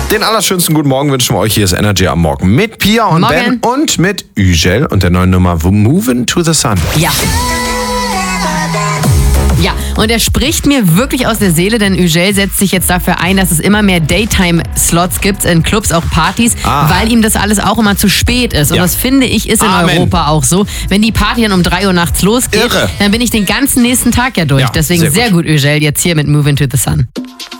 Den allerschönsten guten Morgen wünschen wir euch. Hier ist Energy am Morgen mit Pia und Morgen. Ben und mit Ügel und der neuen Nummer Movin' to the Sun. Ja. Ja, und er spricht mir wirklich aus der Seele, denn Ügel setzt sich jetzt dafür ein, dass es immer mehr Daytime-Slots gibt in Clubs, auch Partys, weil ihm das alles auch immer zu spät ist. Und das finde ich ist in Europa auch so. Wenn die Party dann um 3 Uhr nachts losgeht, dann bin ich den ganzen nächsten Tag ja durch. Ja, Deswegen sehr gut, Ügel, jetzt hier mit Movin' to the Sun.